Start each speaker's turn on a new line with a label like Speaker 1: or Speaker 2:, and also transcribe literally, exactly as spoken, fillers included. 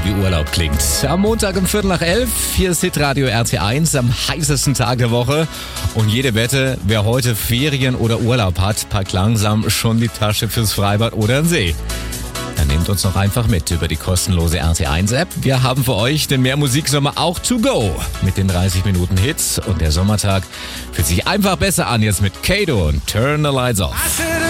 Speaker 1: wie Urlaub klingt. Am Montag um Viertel nach elf, hier ist Hitradio R T eins am heißesten Tag der Woche. Und jede Wette, wer heute Ferien oder Urlaub hat, packt langsam schon die Tasche fürs Freibad oder den See. Dann nehmt uns noch einfach mit über die kostenlose R T eins App. Wir haben für euch den Mehr Musiksommer auch to go mit den dreißig Minuten Hits. Und der Sommertag fühlt sich einfach besser an jetzt mit Kato und Turn the Lights Off.